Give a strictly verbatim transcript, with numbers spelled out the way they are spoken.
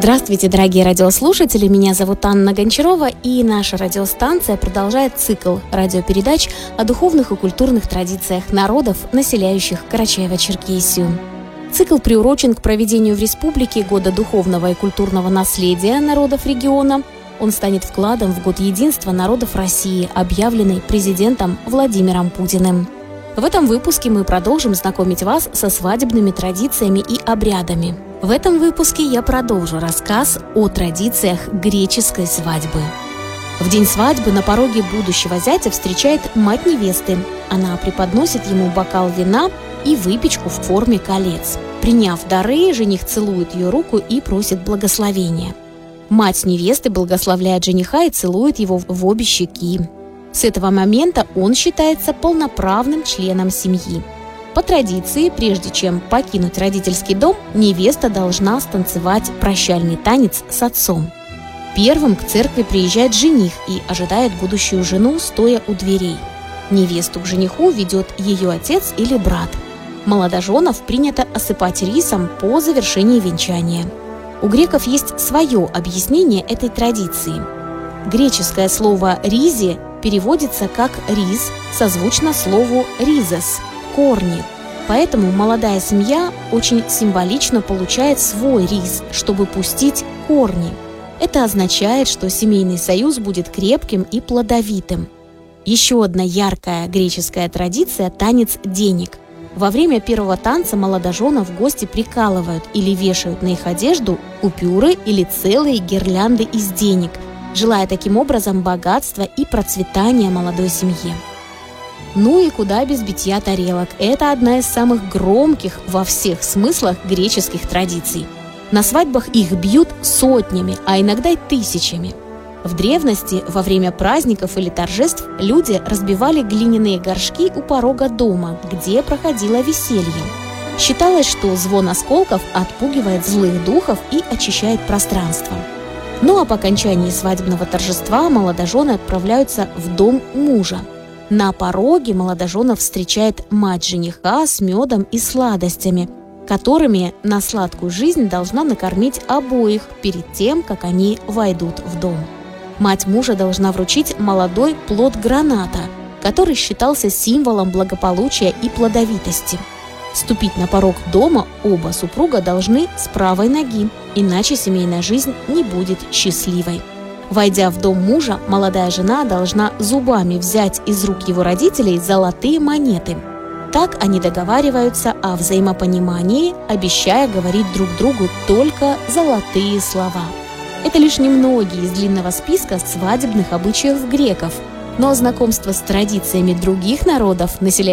Здравствуйте, дорогие радиослушатели! Меня зовут Анна Гончарова, и наша радиостанция продолжает цикл радиопередач о духовных и культурных традициях народов, населяющих Карачаево-Черкесию. Цикл приурочен к проведению в республике Года духовного и культурного наследия народов региона. Он станет вкладом в Год единства народов России, объявленный президентом Владимиром Путиным. В этом выпуске мы продолжим знакомить вас со свадебными традициями и обрядами. В этом выпуске я продолжу рассказ о традициях греческой свадьбы. В день свадьбы на пороге будущего зятя встречает мать невесты. Она преподносит ему бокал вина и выпечку в форме колец. Приняв дары, жених целует ее руку и просит благословения. Мать невесты благословляет жениха и целует его в обе щеки. С этого момента он считается полноправным членом семьи. По традиции, прежде чем покинуть родительский дом, невеста должна станцевать прощальный танец с отцом. Первым к церкви приезжает жених и ожидает будущую жену, стоя у дверей. Невесту к жениху ведет ее отец или брат. Молодоженов принято осыпать рисом по завершении венчания. У греков есть свое объяснение этой традиции. Греческое слово «ризи» переводится как «рис», созвучно слову «ризос» – «корни». Поэтому молодая семья очень символично получает свой рис, чтобы пустить корни. Это означает, что семейный союз будет крепким и плодовитым. Еще одна яркая греческая традиция – танец денег. Во время первого танца молодоженов гости прикалывают или вешают на их одежду купюры или целые гирлянды из денег, желая таким образом богатства и процветания молодой семье. Ну и куда без битья тарелок. Это одна из самых громких во всех смыслах греческих традиций. На свадьбах их бьют сотнями, а иногда и тысячами. В древности, во время праздников или торжеств, люди разбивали глиняные горшки у порога дома, где проходило веселье. Считалось, что звон осколков отпугивает злых духов и очищает пространство. Ну а по окончании свадебного торжества молодожены отправляются в дом мужа. На пороге молодоженов встречает мать жениха с медом и сладостями, которыми на сладкую жизнь должна накормить обоих перед тем, как они войдут в дом. Мать мужа должна вручить молодой плод граната, который считался символом благополучия и плодовитости. Ступить на порог дома оба супруга должны с правой ноги, иначе семейная жизнь не будет счастливой. Войдя в дом мужа, молодая жена должна зубами взять из рук его родителей золотые монеты. Так они договариваются о взаимопонимании, обещая говорить друг другу только золотые слова. Это лишь немногие из длинного списка свадебных обычаев греков, но знакомство с традициями других народов, населяющих